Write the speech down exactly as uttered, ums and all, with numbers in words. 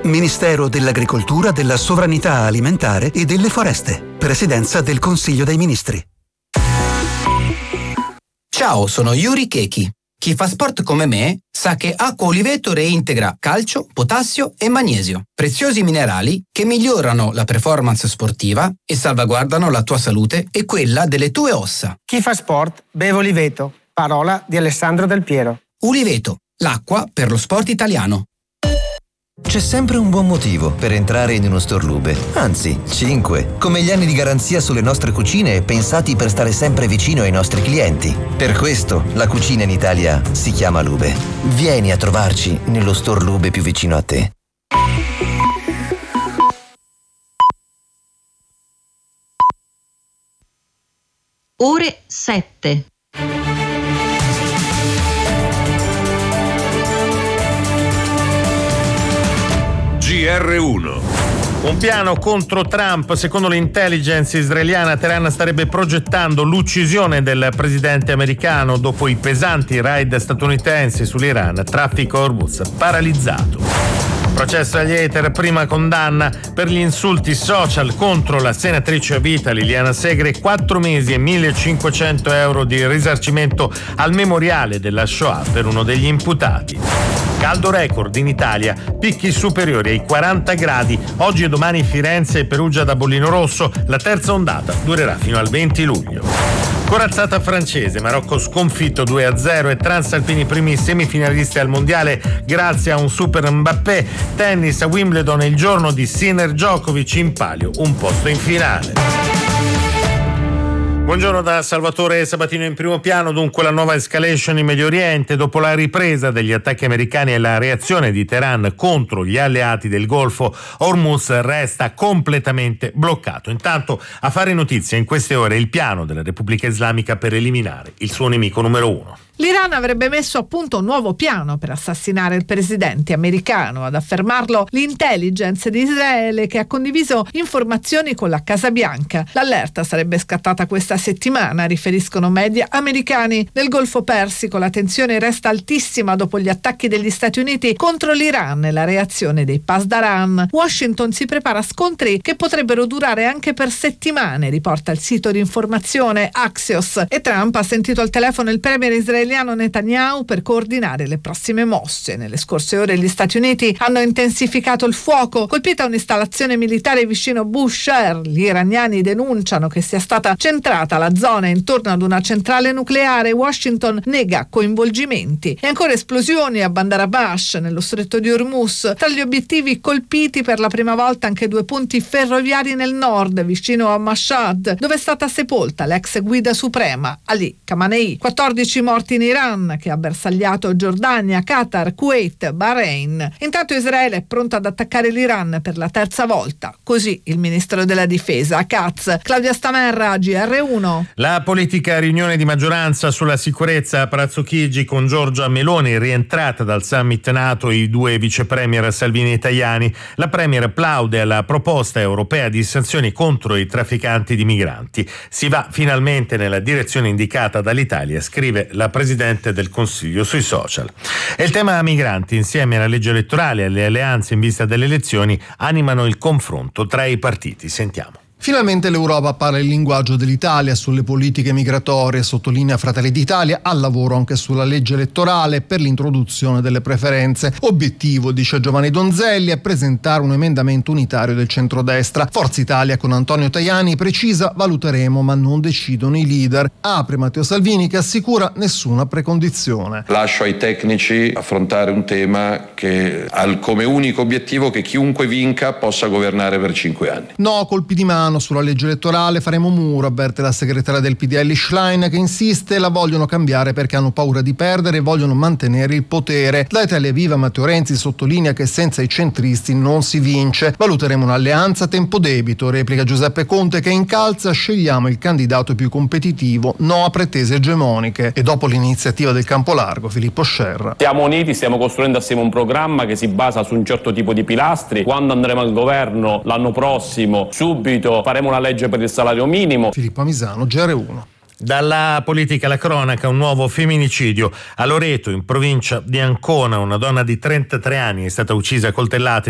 Ministero dell'Agricoltura, della Sovranità Alimentare e delle Foreste. Presidenza del Consiglio dei Ministri. Ciao, sono Yuri Keki. Chi fa sport come me sa che Acqua Oliveto reintegra calcio, potassio e magnesio, preziosi minerali che migliorano la performance sportiva e salvaguardano la tua salute e quella delle tue ossa. Chi fa sport beve Oliveto. Parola di Alessandro Del Piero. Oliveto, l'acqua per lo sport italiano. C'è sempre un buon motivo per entrare in uno store Lube, anzi, cinque, come gli anni di garanzia sulle nostre cucine pensati per stare sempre vicino ai nostri clienti. Per questo la cucina in Italia si chiama Lube. Vieni a trovarci nello store Lube più vicino a te. Ore sette. G R uno. Un piano contro Trump. Secondo l'intelligence israeliana, Teheran starebbe progettando l'uccisione del presidente americano dopo i pesanti raid statunitensi sull'Iran. Traffico Hormuz paralizzato. Processo agli hater, prima condanna per gli insulti social contro la senatrice a vita Liliana Segre, quattro mesi e millecinquecento euro di risarcimento al memoriale della Shoah per uno degli imputati. Caldo record in Italia, picchi superiori ai quaranta gradi, oggi e domani Firenze e Perugia da bollino rosso, la terza ondata durerà fino al venti luglio. Corazzata francese, Marocco sconfitto due a zero e Transalpini primi semifinalisti al mondiale grazie a un super Mbappé. Tennis a Wimbledon il giorno di Sinner Djokovic in palio, un posto in finale. Buongiorno da Salvatore Sabatino in primo piano. Dunque la nuova escalation in Medio Oriente dopo la ripresa degli attacchi americani e la reazione di Teheran contro gli alleati del Golfo. Hormuz resta completamente bloccato. Intanto a fare notizia in queste ore il piano della Repubblica Islamica per eliminare il suo nemico numero uno. L'Iran avrebbe messo a punto un nuovo piano per assassinare il presidente americano. Ad affermarlo l'intelligence di Israele, che ha condiviso informazioni con la Casa Bianca. L'allerta sarebbe scattata questa settimana, riferiscono media americani. Nel Golfo Persico la tensione resta altissima dopo gli attacchi degli Stati Uniti contro l'Iran e la reazione dei Pasdaran. Washington si prepara a scontri che potrebbero durare anche per settimane, riporta il sito di informazione Axios. E Trump ha sentito al telefono il premier israeliano Netanyahu per coordinare le prossime mosse. Nelle scorse ore gli Stati Uniti hanno intensificato il fuoco, colpita un'installazione militare vicino Bushehr. Gli iraniani denunciano che sia stata centrata la zona intorno ad una centrale nucleare. Washington nega coinvolgimenti. E ancora esplosioni a Bandar Abbas, nello stretto di Hormuz. Tra gli obiettivi colpiti per la prima volta anche due punti ferroviari nel nord, vicino a Mashhad, dove è stata sepolta l'ex guida suprema Ali Khamenei. quattordici morti in Iran, che ha bersagliato Giordania, Qatar, Kuwait, Bahrain. Intanto Israele è pronta ad attaccare l'Iran per la terza volta. Così il ministro della difesa Katz. Claudia Stamerra, G R uno. La politica riunione di maggioranza sulla sicurezza a Palazzo Chigi con Giorgia Meloni, rientrata dal summit NATO, i due vice premier Salvini e Tajani. La premier plaude alla proposta europea di sanzioni contro i trafficanti di migranti. Si va finalmente nella direzione indicata dall'Italia, scrive la Presidente del Consiglio sui social. E il tema migranti, insieme alla legge elettorale e alle alleanze in vista delle elezioni, animano il confronto tra i partiti. Sentiamo. Finalmente l'Europa parla il linguaggio dell'Italia sulle politiche migratorie, sottolinea Fratelli d'Italia, al lavoro anche sulla legge elettorale per l'introduzione delle preferenze. Obiettivo, dice Giovanni Donzelli, è presentare un emendamento unitario del centrodestra. Forza Italia con Antonio Tajani precisa: valuteremo ma non decidono i leader. Apre Matteo Salvini, che assicura nessuna precondizione. Lascio ai tecnici affrontare un tema che ha come unico obiettivo che chiunque vinca possa governare per cinque anni. No, colpi di mano sulla legge elettorale faremo muro, avverte la segretaria del P D L Schlein, che insiste: la vogliono cambiare perché hanno paura di perdere e vogliono mantenere il potere. Da Italia Viva Matteo Renzi sottolinea che senza i centristi non si vince. Valuteremo un'alleanza a tempo debito, replica Giuseppe Conte, che incalza: scegliamo il candidato più competitivo, no a pretese egemoniche. E dopo l'iniziativa del campo largo, Filippo Scerra: siamo uniti, stiamo costruendo assieme un programma che si basa su un certo tipo di pilastri. Quando andremo al governo l'anno prossimo, subito faremo una legge per il salario minimo. Filippo Amisano, G R uno. Dalla politica alla cronaca, un nuovo femminicidio a Loreto, in provincia di Ancona. Una donna di trentatré anni è stata uccisa a coltellate